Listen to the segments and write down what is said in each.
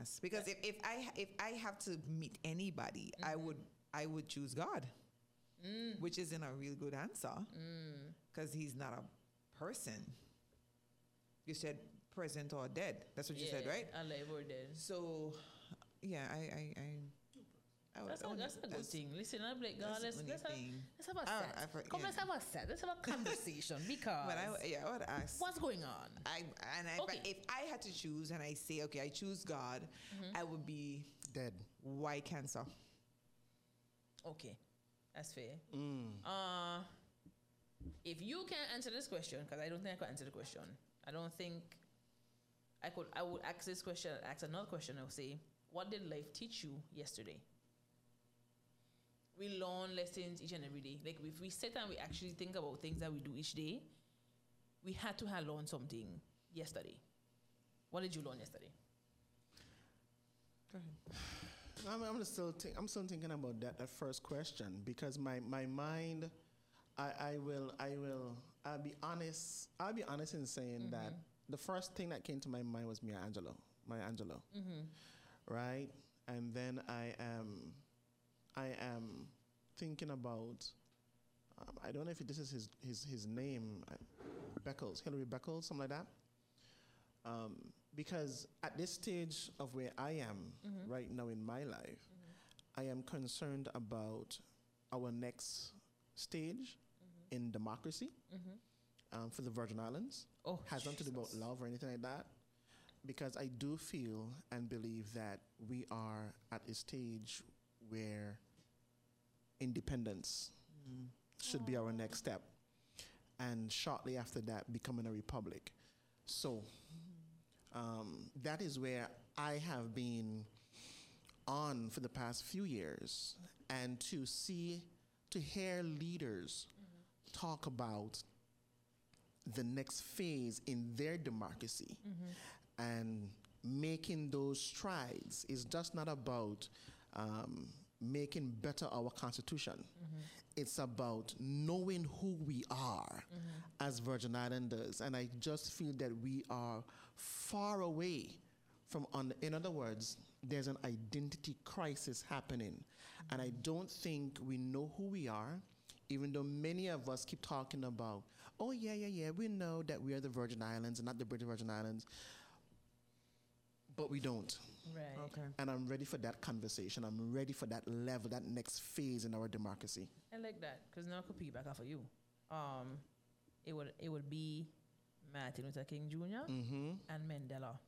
ask. Because if I have to meet anybody, I would choose God, which isn't a real good answer, because he's not a person. You said present or dead. That's what you said, right? Alive or dead. So, yeah, That's a good thing. Listen, I'm like, God, let's have a set. Let's have a set. Let's have a conversation because. But I would ask. What's going on? If I had to choose and I say, okay, I choose God, I would be dead. Why cancer? Okay, that's fair. If you can't answer this question, because I don't think I could answer the question. I don't think I could. I would ask this question. Ask another question. I would say, what did life teach you yesterday? We learn lessons each and every day. Like if we sit and we actually think about things that we do each day, we had to have learned something yesterday. What did you learn yesterday? Go ahead. I'm still thinking about that first question because my mind, I'll be honest in saying that the first thing that came to my mind was Maya Angelou, right? And then I am thinking about, I don't know if this is his name, Hilary Beckles, something like that. Because at this stage of where I am right now in my life, I am concerned about our next stage in democracy for the Virgin Islands. Has nothing to do about love or anything like that. Because I do feel and believe that we are at a stage where independence should be our next step. And shortly after that, becoming a republic. So that is where I have been on for the past few years. And to hear leaders talk about the next phase in their democracy and making those strides is just not about making better our constitution. It's about knowing who we are as Virgin Islanders. And I just feel that we are far away from, in other words, there's an identity crisis happening. And I don't think we know who we are, even though many of us keep talking about, oh, yeah, we know that we are the Virgin Islands and not the British Virgin Islands. But we don't. Right. Okay. And I'm ready for that conversation. I'm ready for that level, that next phase in our democracy. I like that because now I could piggyback off of you. It would be Martin Luther King Jr. And Mandela.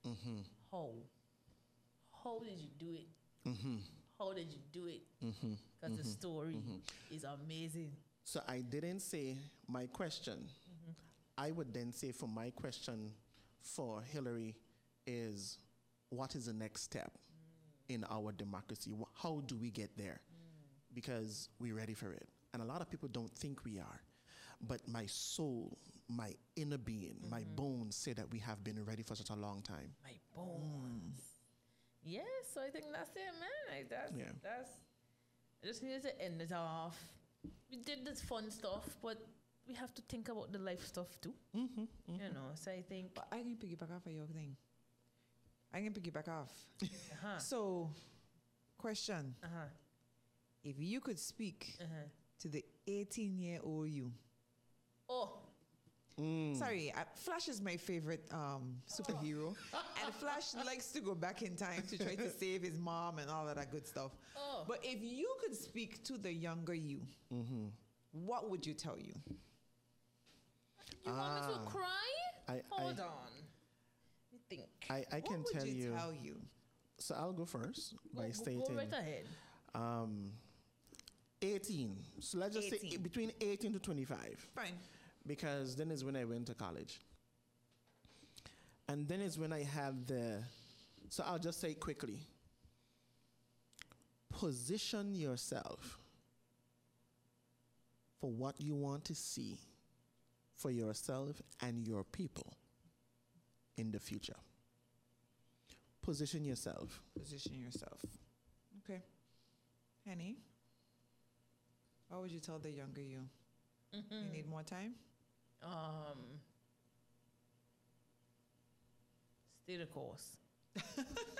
How did you do it? How did you do it? Because the story is amazing. So I didn't say my question. I would then say for my question for Hillary is, what is the next step in our democracy? How do we get there? Because we're ready for it. And a lot of people don't think we are. But my soul, my inner being, my bones say that we have been ready for such a long time. My bones. Yes, so I think that's it, man. Like that's I just needed to end it off. We did this fun stuff, but we have to think about the life stuff too. You know, so I think... But I can piggyback off of your thing. So, question. If you could speak to the 18-year-old you. Sorry, Flash is my favorite superhero. And Flash likes to go back in time to try to save his mom and all of that good stuff. But if you could speak to the younger you, what would you tell you? You want me to cry? Hold on. You think. I can what tell would you. Tell you? So I'll go first by stating. Go right ahead. 18. So let's just say between 18 to 25. Fine. Because then is when I went to college. And then is when I had so I'll just say quickly. Position yourself for what you want to see for yourself and your people in the future. Position yourself. Okay. Henny, what would you tell the younger you? You need more time? Stay the course.